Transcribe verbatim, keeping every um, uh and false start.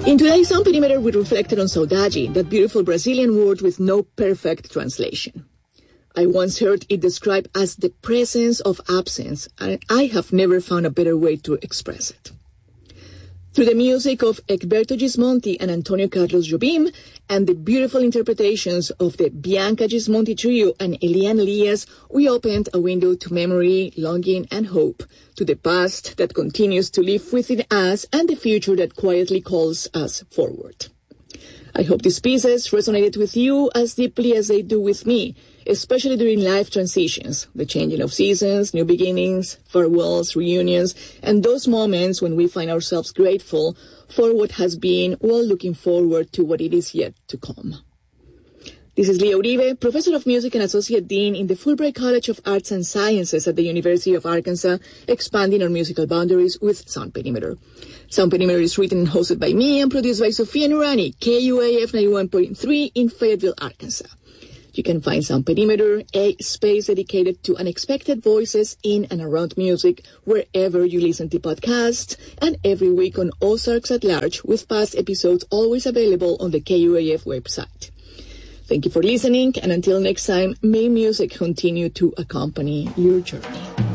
In today's Sound Perimeter, we reflected on saudade, that beautiful Brazilian word with no perfect translation. I once heard it described as the presence of absence, and I have never found a better way to express it. Through the music of Egberto Gismonti and Antonio Carlos Jobim, and the beautiful interpretations of the Bianca Gismonti Trio and Eliane Elias, we opened a window to memory, longing, and hope, to the past that continues to live within us and the future that quietly calls us forward. I hope these pieces resonated with you as deeply as they do with me, especially during life transitions, the changing of seasons, new beginnings, farewells, reunions, and those moments when we find ourselves grateful for what has been while looking forward to what it is yet to come. This is Leah Uribe, Professor of Music and Associate Dean in the Fulbright College of Arts and Sciences at the University of Arkansas, expanding our musical boundaries with Sound Perimeter. Sound Perimeter is written and hosted by me and produced by Sofia Nurani, K U A F ninety-one point three in Fayetteville, Arkansas. You can find Sound Perimeter, a space dedicated to unexpected voices in and around music, wherever you listen to podcasts, and every week on Ozarks at Large, with past episodes always available on the K U A F website. Thank you for listening, and until next time, may music continue to accompany your journey.